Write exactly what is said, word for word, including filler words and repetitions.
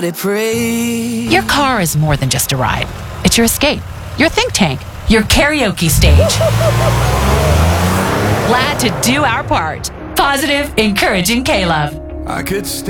started praying. Your car is more than just a ride. It's your escape, your think tank, your karaoke stage. Glad to do our part. Positive, encouraging K-Love. I could stay